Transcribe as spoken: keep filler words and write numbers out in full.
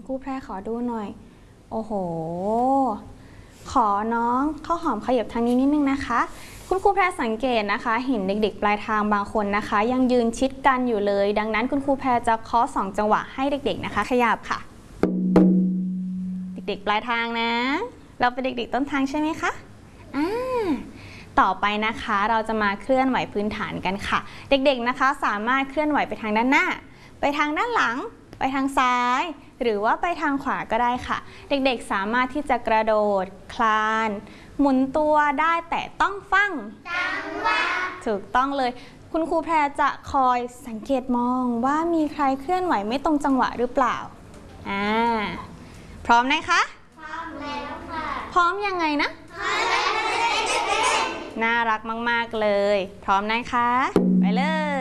ครูแพรขอดูหน่อยโอ้โหขอน้องข้าวหอมขยับทางนี้นิดนึงนะคะคุณครูแพรสังเกตนะคะเห็นเด็กๆปลายทางบางคนนะคะยังยืนชิดกันอยู่เลยดังนั้นคุณครูแพรจะเคาะสองจังหวะให้เด็กๆนะคะขยับค่ะเด็กๆปลายทางนะเราเป็นเด็กๆต้นทางใช่ไหมคะอ่าต่อไปนะคะเราจะมาเคลื่อนไหวพื้นฐานกันค่ะเด็กๆนะคะสามารถเคลื่อนไหวไปทางด้านหน้าไปทางด้านหลังไปทางซ้ายหรือว่าไปทางขวาก็ได้ค่ะเด็กๆสามารถที่จะกระโดดคลานหมุนตัวได้แต่ต้องฟังจังหวะถูกต้องเลยคุณครูแพรจะคอยสังเกตมองว่ามีใครเคลื่อนไหวไม่ตรงจังหวะหรือเปล่าอ่าพร้อมไหมคะพร้อมแล้วค่ะพร้อมยังไงนะพร้อมแล้วน่ารักมากๆเลยพร้อมนะคะไปเลย